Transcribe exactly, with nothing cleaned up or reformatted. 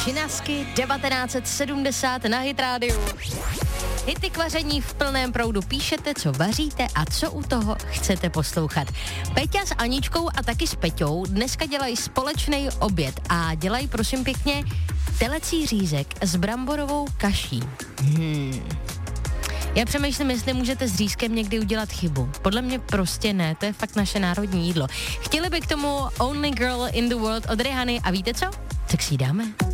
Činasky devatenáct set sedmdesát na Hit Radio. Hity k vaření v plném proudu. Píšete, co vaříte a co u toho chcete poslouchat. Peťa s Aničkou a taky s Peťou dneska dělají společný oběd a dělají, prosím pěkně, telecí řízek s bramborovou kaší. Hmm. Já přemýšlím, jestli můžete s řízkem někdy udělat chybu. Podle mě prostě ne, to je fakt naše národní jídlo. Chtěli by k tomu Only Girl in the World od Rihany a víte co? Tak si ji dáme.